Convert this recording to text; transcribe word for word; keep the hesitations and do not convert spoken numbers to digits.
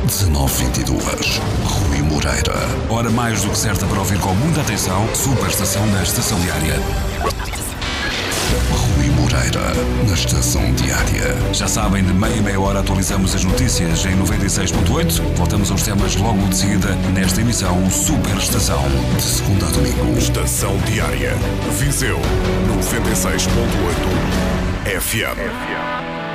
dezanove vinte e dois. Rui Moreira. Hora mais do que certa para ouvir com muita atenção. Super estação da Estação Diária. Rui Moreira, na Estação Diária. Já sabem, de meia e meia hora atualizamos as notícias em noventa e seis ponto oito. Voltamos aos temas logo de seguida nesta emissão Super Estação. De segunda a domingo. Estação Diária. Viseu noventa e seis ponto oito F M.